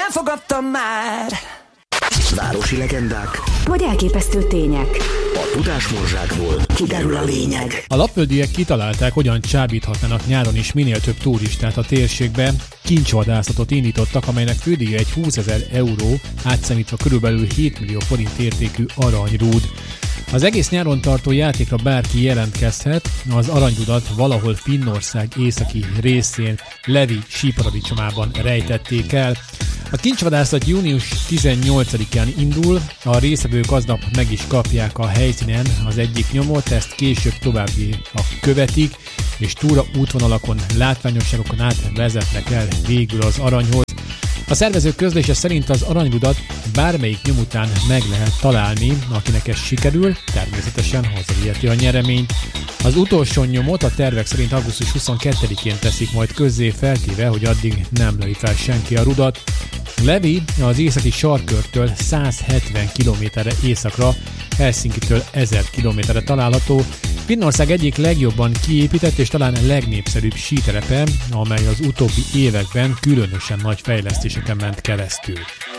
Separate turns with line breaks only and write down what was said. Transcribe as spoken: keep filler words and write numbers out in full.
elfogadtam már.
Városi legendák
vagy elképesztő tények.
A tudásmorzsákból kiderül a lényeg.
A lapföldiek kitalálták, hogyan csábíthatnának nyáron is minél több turistát a térségbe. Kincsvadászatot indítottak, amelynek fődíja egy húszezer euró, átszámítva körülbelül hét millió forint értékű aranyrúd. Az egész nyáron tartó játékra bárki jelentkezhet, az aranyrudat valahol Finnország északi részén, Levi síparadicsomában rejtették el. A kincsvadászat június tizennyolcadikán indul, a résztvevők aznap meg is kapják a helyszínen az egyik nyomot, ezt később további a követik, és túra útvonalakon, látványosságokon át vezetnek el végül az aranyhoz. A szervezők közlése szerint az aranyrudat bármelyik nyom után meg lehet találni, akinek ez sikerül, természetesen hazaviheti a nyereményt. Az utolsó nyomot a tervek szerint augusztus huszonkettedikén teszik majd közzé, feltéve, hogy addig nem lövi fel senki a rudat. Levi az északi sarkkörtől száz hetven kilométerre északra, Helsinkitől ezer kilométerre található, Finnország egyik legjobban kiépített és talán legnépszerűbb síterepe, amely az utóbbi években különösen nagy fejlesztéseken ment keresztül.